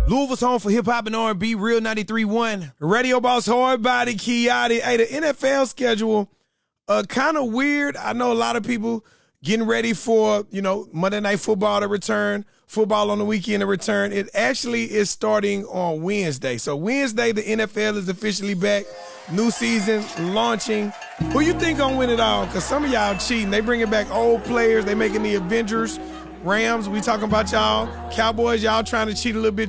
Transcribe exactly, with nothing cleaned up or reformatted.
Louisville's home for hip-hop and R and B, Real ninety-three point one. Radio boss, hard body, Kiati. Hey, the N F L schedule, uh, kind of weird. I know a lot of people getting ready for, you know, Monday Night Football to return, football on the weekend to return. It actually is starting on Wednesday. So Wednesday, the N F L is officially back. New season launching. Who you think gonna win it all? Because some of y'all cheating. They bringing back old players. They making the Avengers. Rams, we talking about y'all. Cowboys, y'all trying to cheat a little bit